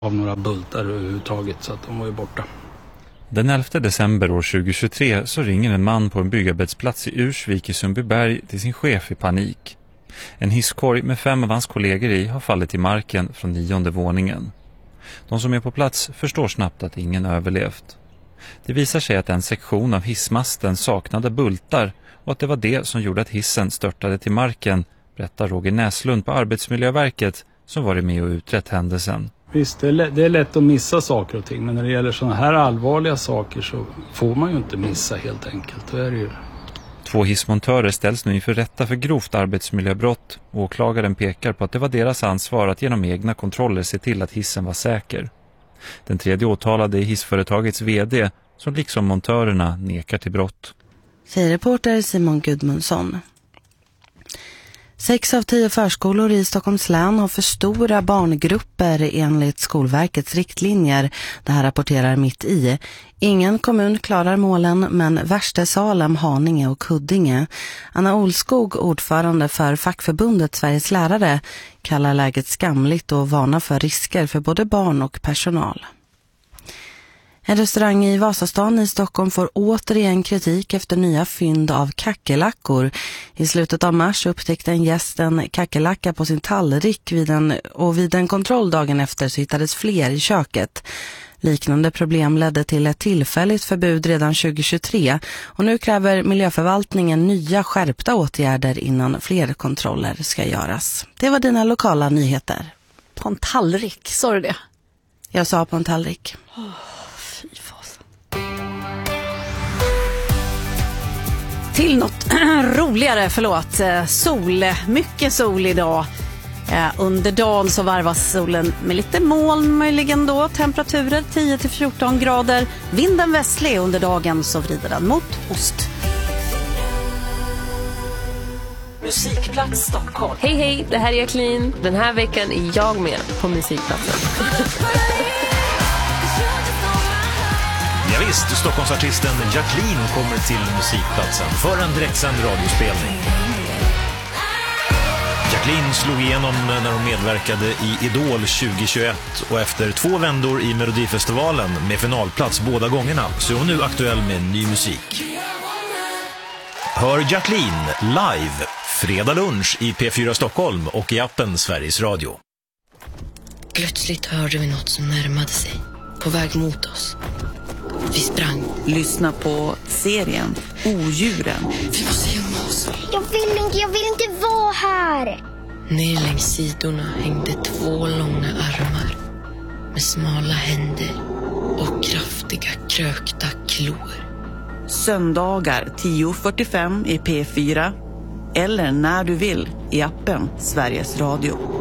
av några bultar överhuvudtaget, så att de var ju borta. Den 11 december år 2023 så ringer en man på en byggarbetsplats i Ursvik i Sundbyberg till sin chef i panik. En hisskorg med 5 av hans kollegor i har fallit i marken från 9:e våningen. De som är på plats förstår snabbt att ingen överlevt. Det visar sig att en sektion av hissmasten saknade bultar och att det var det som gjorde att hissen störtade till marken, berättar Roger Näslund på Arbetsmiljöverket som varit med och utrett händelsen. Visst, det är lätt att missa saker och ting, men när det gäller sådana här allvarliga saker så får man ju inte missa helt enkelt. Då är det ju... 2 hissmontörer ställs nu inför rätta för grovt arbetsmiljöbrott. Åklagaren pekar på att det var deras ansvar att genom egna kontroller se till att hissen var säker. Den 3:e åtalade är hissföretagets vd som liksom montörerna nekar till brott. Tjejreporter Simon Gudmundsson. 6 av 10 förskolor i Stockholms län har för stora barngrupper enligt Skolverkets riktlinjer. Det här rapporterar Mitt i. Ingen kommun klarar målen, men värst är Salem, Haninge och Huddinge. Anna Olskog, ordförande för fackförbundet Sveriges lärare, kallar läget skamligt och varnar för risker för både barn och personal. En restaurang i Vasastan i Stockholm får återigen kritik efter nya fynd av kackerlackor. I slutet av mars upptäckte en gäst en kackerlacka på sin tallrik vid en kontroll dagen efter så hittades fler i köket. Liknande problem ledde till ett tillfälligt förbud redan 2023 och nu kräver miljöförvaltningen nya skärpta åtgärder innan fler kontroller ska göras. Det var dina lokala nyheter. På en tallrik, sa du det? Jag sa på en tallrik. Fy fasen. Till något roligare, sol. Mycket sol idag. Under dagen så varvas solen med lite moln möjligen då. Temperaturer 10-14 grader. Vinden västlig, under dagen så vrider den mot ost. Musikplats Stockholm. Hej, det här är Jacqueline. Den här veckan är jag med på Musikplatsen. Ja, visst, Stockholmsartisten Jacqueline kommer till Musikplatsen för en direktsänd radiospelning. Jacqueline slog igenom när hon medverkade i Idol 2021 och efter 2 vändor i Melodifestivalen med finalplats båda gångerna så är hon nu aktuell med ny musik. Hör Jacqueline live fredag lunch i P4 Stockholm och i appen Sveriges Radio. Plötsligt hörde vi något som närmade sig, på väg mot oss. Vi sprang. Lyssna på serien Odjuren. Vi måste gömma oss. Jag vill inte vara här. Ner längs sidorna hängde 2 långa armar med smala händer och kraftiga krökta klor. Söndagar 10:45 i P4 eller när du vill i appen Sveriges Radio.